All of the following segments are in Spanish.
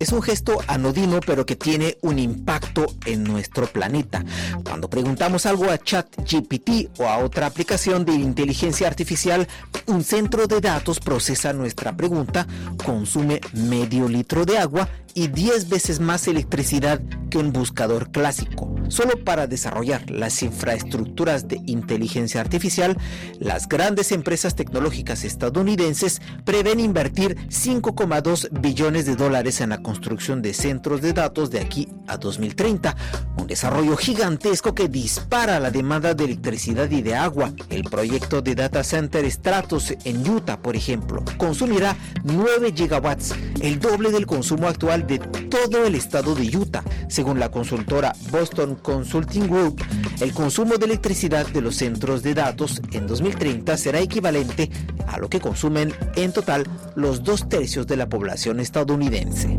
Es un gesto anodino, pero que tiene un impacto en nuestro planeta. Cuando preguntamos algo a ChatGPT o a otra aplicación de inteligencia artificial, un centro de datos procesa nuestra pregunta, consume medio litro de agua y 10 veces más electricidad que un buscador clásico. Solo para desarrollar las infraestructuras de inteligencia artificial, las grandes empresas tecnológicas estadounidenses prevén invertir $5,2 billones en la construcción de centros de datos de aquí a 2030, un desarrollo gigantesco que dispara la demanda de electricidad y de agua. El proyecto de Data Center Stratos en Utah, por ejemplo, consumirá 9 gigawatts, el doble del consumo actual de todo el estado de Utah. Según la consultora Boston Consulting Group, el consumo de electricidad de los centros de datos en 2030 será equivalente a lo que consumen en total los 2/3 de la población estadounidense.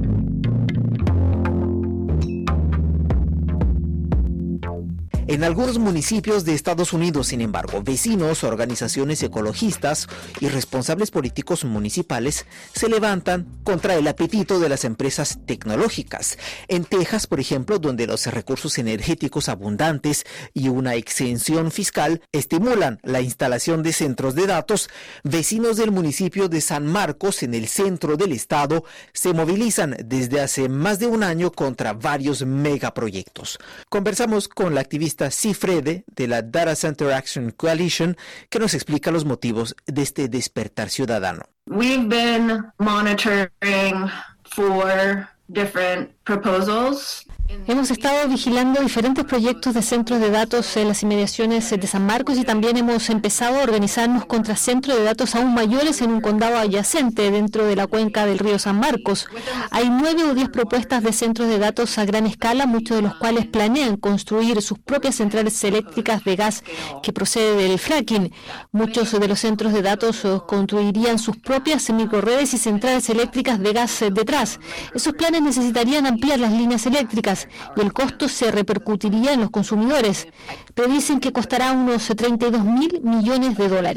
En algunos municipios de Estados Unidos, sin embargo, vecinos, organizaciones ecologistas y responsables políticos municipales se levantan contra el apetito de las empresas tecnológicas. En Texas, por ejemplo, donde los recursos energéticos abundantes y una exención fiscal estimulan la instalación de centros de datos, vecinos del municipio de San Marcos, en el centro del estado, se movilizan desde hace más de un año contra varios megaproyectos. Conversamos con la activista Cifrede de la Data Center Action Coalition, que nos explica los motivos de este despertar ciudadano. We've been monitoring for different proposals. Hemos estado vigilando diferentes proyectos de centros de datos en las inmediaciones de San Marcos y también hemos empezado a organizarnos contra centros de datos aún mayores en un condado adyacente dentro de la cuenca del río San Marcos. Hay 9 o 10 propuestas de centros de datos a gran escala, muchos de los cuales planean construir sus propias centrales eléctricas de gas que procede del fracking. Muchos de los centros de datos construirían sus propias microrredes y centrales eléctricas de gas detrás. Esos planes necesitarían ampliar las líneas eléctricas y el costo se repercutiría en los consumidores. Predicen que costará unos $32.000 millones.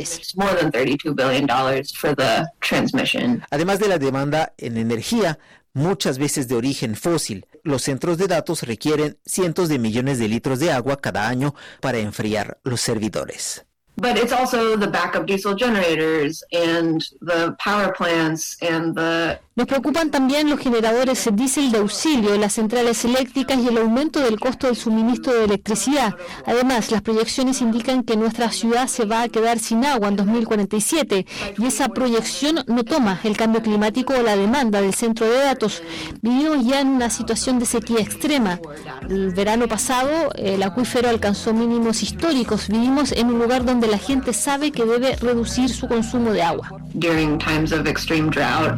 Además de la demanda en energía, muchas veces de origen fósil, los centros de datos requieren cientos de millones de litros de agua cada año para enfriar los servidores. But it's also the backup diesel generators and the power plants and the... Nos preocupan también los generadores diésel de auxilio, las centrales eléctricas y el aumento del costo del suministro de electricidad. Además, las proyecciones indican que nuestra ciudad se va a quedar sin agua en 2047 y esa proyección no toma el cambio climático o la demanda del centro de datos. Vivimos ya en una situación de sequía extrema. El verano pasado, el acuífero alcanzó mínimos históricos. Vivimos en un lugar donde la gente sabe que debe reducir su consumo de agua. During times of extreme drought.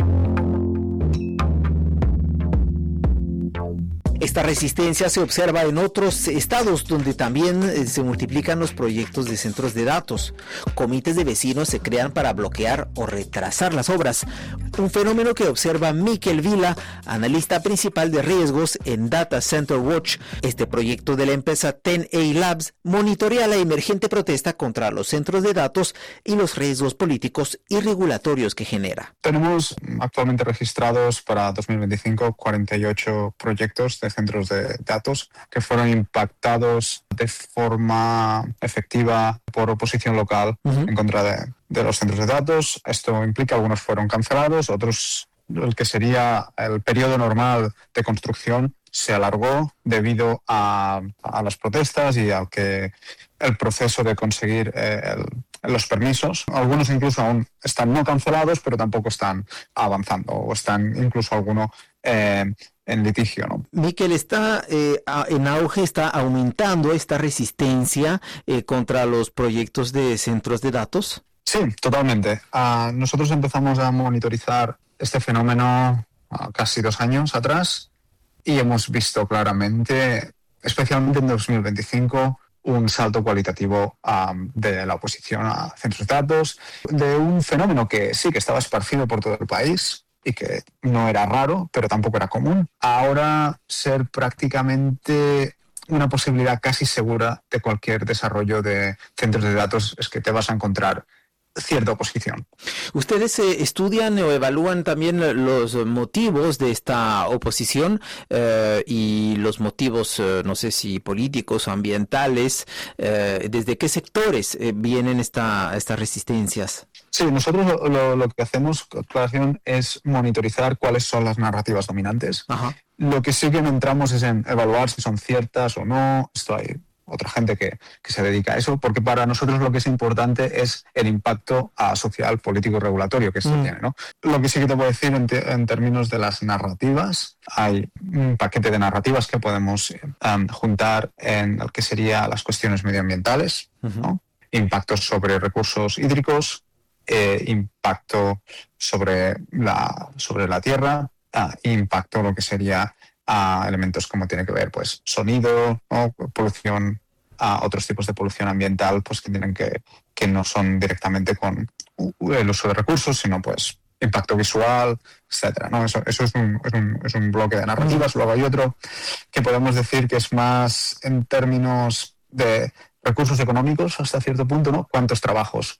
Esta resistencia se observa en otros estados donde también se multiplican los proyectos de centros de datos. Comités de vecinos se crean para bloquear o retrasar las obras, un fenómeno que observa Mikel Vila, analista principal de riesgos en Data Center Watch. Este proyecto de la empresa 10A Labs monitorea la emergente protesta contra los centros de datos y los riesgos políticos y regulatorios que genera. Tenemos actualmente registrados para 2025 48 proyectos de centros de datos que fueron impactados de forma efectiva por oposición local en contra de los centros de datos. Esto implica algunos fueron cancelados, otros, el que sería el periodo normal de construcción, se alargó debido a las protestas y a que el proceso de conseguir los permisos. Algunos incluso aún están no cancelados, pero tampoco están avanzando, o están incluso alguno en litigio, ¿no? Mikel, está en auge, está aumentando esta resistencia contra los proyectos de centros de datos. Sí, totalmente. Nosotros empezamos a monitorizar este fenómeno casi 2 años atrás y hemos visto claramente, especialmente en 2025, un salto cualitativo de la oposición a centros de datos, de un fenómeno que sí que estaba esparcido por todo el país y que no era raro, pero tampoco era común. Ahora ser prácticamente una posibilidad casi segura de cualquier desarrollo de centros de datos es que te vas a encontrar cierta oposición. ¿Ustedes estudian o evalúan también los motivos de esta oposición y los motivos, no sé si políticos o ambientales? ¿Desde qué sectores vienen estas resistencias? Sí, nosotros lo que hacemos, aclaración, es monitorizar cuáles son las narrativas dominantes. Ajá. Lo que sí que no entramos es en evaluar si son ciertas o no. Esto hay otra gente que se dedica a eso, porque para nosotros lo que es importante es el impacto social, político y regulatorio que esto tiene, ¿no? Lo que sí que te puedo decir en términos de las narrativas, hay un paquete de narrativas que podemos juntar en lo que serían las cuestiones medioambientales, ¿no? Impactos sobre recursos hídricos, impacto sobre la tierra, impacto lo que sería elementos como tiene que ver pues sonido, ¿no? Polución, otros tipos de polución ambiental pues que no son directamente con el uso de recursos, sino pues impacto visual, etcétera, ¿no? Eso es un bloque de narrativas. Luego hay otro que podemos decir que es más en términos de recursos económicos hasta cierto punto, ¿no? ¿Cuántos trabajos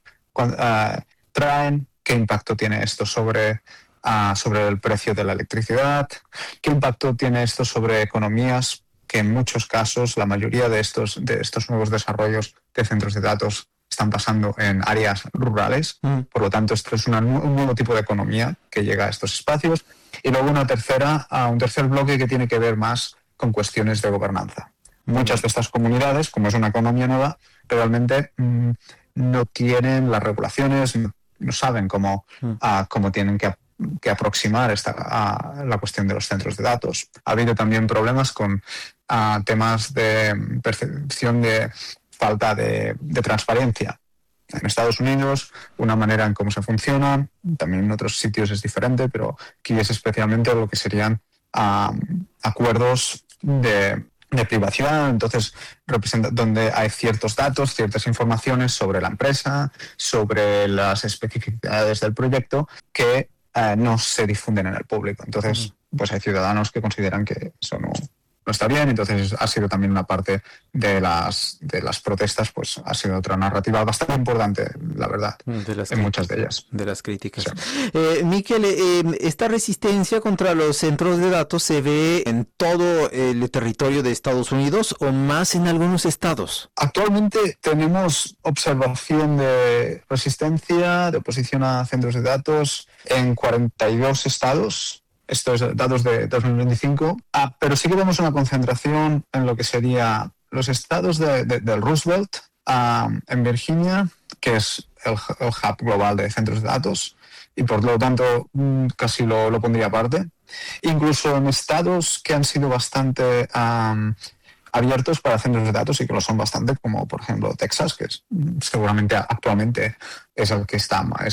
traen? ¿Qué impacto tiene esto sobre el precio de la electricidad? ¿Qué impacto tiene esto sobre economías? Que en muchos casos la mayoría de estos nuevos desarrollos de centros de datos están pasando en áreas rurales. Por lo tanto, esto es un nuevo tipo de economía que llega a estos espacios. Y luego un tercer bloque que tiene que ver más con cuestiones de gobernanza. Muchas de estas comunidades, como es una economía nueva, realmente no tienen las regulaciones, no saben cómo tienen que aproximar la cuestión de los centros de datos. Ha habido también problemas con temas de percepción de falta de transparencia. En Estados Unidos, una manera en cómo se funciona, también en otros sitios es diferente, pero aquí es especialmente lo que serían acuerdos de privacidad, entonces donde hay ciertos datos, ciertas informaciones sobre la empresa, sobre las especificidades del proyecto que no se difunden en el público. Entonces, pues hay ciudadanos que consideran que eso no está bien. Entonces ha sido también una parte de las protestas, pues ha sido otra narrativa bastante importante, la verdad, en muchas de ellas. De las críticas. Sí. Miquel, esta resistencia contra los centros de datos se ve en todo el territorio de Estados Unidos o más en algunos estados. Actualmente tenemos observación de resistencia, de oposición a centros de datos en 42 estados. Esto es datos de 2025, pero sí que vemos una concentración en lo que sería los estados del Roosevelt, en Virginia, que es el hub global de centros de datos, y por lo tanto casi lo pondría aparte. Incluso en estados que han sido bastante abiertos para centros de datos y que lo son bastante, como por ejemplo Texas, que seguramente actualmente es el que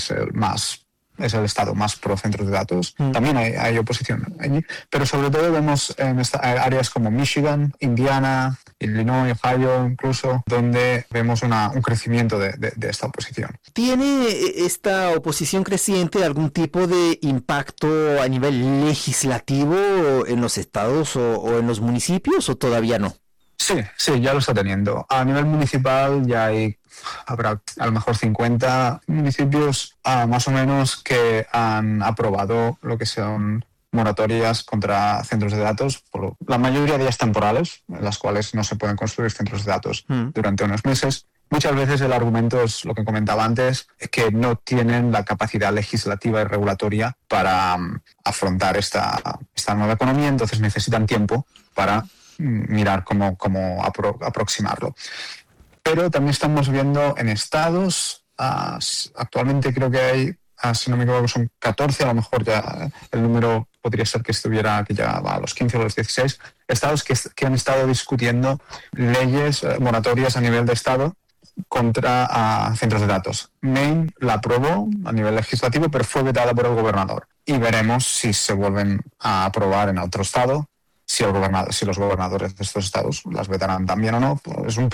es el estado más pro centros de datos. También hay oposición allí, pero sobre todo vemos en áreas como Michigan, Indiana, Illinois, Ohio incluso, donde vemos un crecimiento de esta oposición. ¿Tiene esta oposición creciente algún tipo de impacto a nivel legislativo en los estados o en los municipios o todavía no? Sí, ya lo está teniendo. A nivel municipal ya habrá a lo mejor 50 municipios más o menos que han aprobado lo que son moratorias contra centros de datos, la mayoría de ellas temporales, en las cuales no se pueden construir centros de datos durante unos meses. Muchas veces el argumento es lo que comentaba antes, que no tienen la capacidad legislativa y regulatoria para afrontar esta nueva economía, entonces necesitan tiempo para mirar cómo aproximarlo. Pero también estamos viendo en estados, actualmente creo que hay, si no me equivoco, son 14, a lo mejor ya el número podría ser que ya va a los 15 o los 16, estados que han estado discutiendo leyes moratorias a nivel de estado contra centros de datos. Maine la aprobó a nivel legislativo, pero fue vetada por el gobernador. Y veremos si se vuelven a aprobar en otro estado, si los gobernadores de estos estados las vetarán también o no. Es un